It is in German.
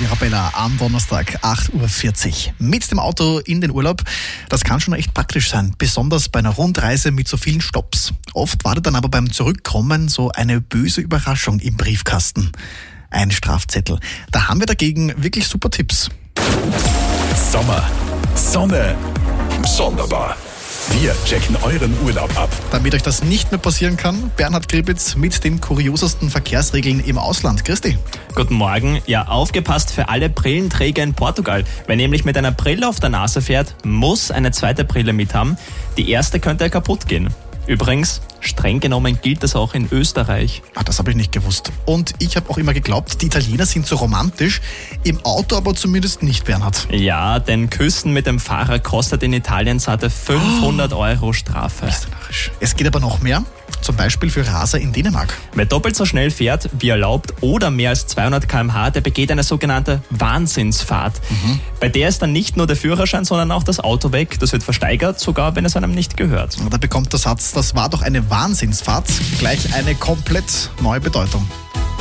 Radio Arabella am Donnerstag, 8.40 Uhr. Mit dem Auto in den Urlaub, das kann schon echt praktisch sein, besonders bei einer Rundreise mit so vielen Stopps. Oft wartet dann aber beim Zurückkommen so eine böse Überraschung im Briefkasten. Ein Strafzettel. Da haben wir dagegen wirklich super Tipps. Sommer, Sonne, sonderbar. Wir checken euren Urlaub ab. Damit euch das nicht mehr passieren kann, Bernhard Gribitz mit den kuriosesten Verkehrsregeln im Ausland. Grüß dich. Guten Morgen. Ja, aufgepasst für alle Brillenträger in Portugal. Wer nämlich mit einer Brille auf der Nase fährt, muss eine zweite Brille mit haben. Die erste könnte kaputt gehen. Übrigens, streng genommen gilt das auch in Österreich. Das habe ich nicht gewusst. Und ich habe auch immer geglaubt, die Italiener sind so romantisch, im Auto aber zumindest nicht, Bernhard. Ja, denn Küssen mit dem Fahrer kostet in Italien satte 500 Euro Strafe. Es geht aber noch mehr. Zum Beispiel für Raser in Dänemark. Wer doppelt so schnell fährt, wie erlaubt, oder mehr als 200 km/h, der begeht eine sogenannte Wahnsinnsfahrt. Bei der ist dann nicht nur der Führerschein, sondern auch das Auto weg. Das wird versteigert, sogar wenn es einem nicht gehört. Da bekommt der Satz, das war doch eine Wahnsinnsfahrt, gleich eine komplett neue Bedeutung.